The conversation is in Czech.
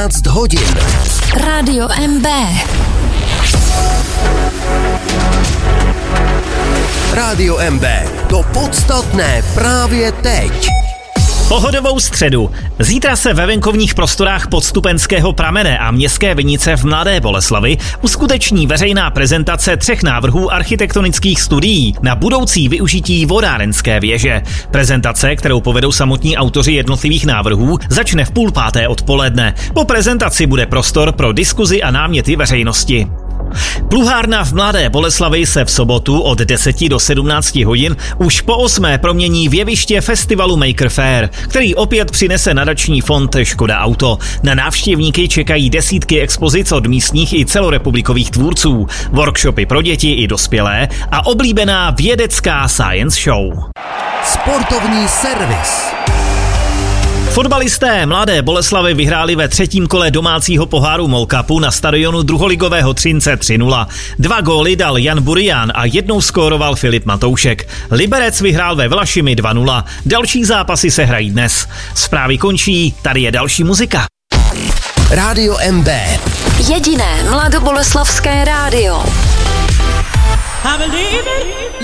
12 hodin. Rádio MB. Rádio MB. To podstatné právě teď. Pohodovou středu. Zítra se ve venkovních prostorách Podstupenského pramene a Městské Vinice v Mladé Boleslavi uskuteční veřejná prezentace 3 návrhů architektonických studií na budoucí využití vodárenské věže. Prezentace, kterou povedou samotní autoři jednotlivých návrhů, začne v 17:30 odpoledne. Po prezentaci bude prostor pro diskuzi a náměty veřejnosti. Pluhárna v Mladé Boleslavi se v sobotu od 10 do 17 hodin už po 8. promění v jeviště festivalu Maker Faire, který opět přinese nadační fond Škoda Auto. Na návštěvníky čekají desítky expozic od místních i celorepublikových tvůrců, workshopy pro děti i dospělé a oblíbená vědecká science show. Sportovní servis. Fotbalisté Mladé Boleslavy vyhráli ve 3. kole domácího poháru MOL Cupu na stadionu druholigového Třince 3-0. 2 góly dal Jan Burian a 1 skóroval Filip Matoušek. Liberec vyhrál ve Vlašimi 2-0. Další zápasy se hrají dnes. Zprávy končí, tady je další muzika. Rádio MB. Jediné mladoboleslavské rádio.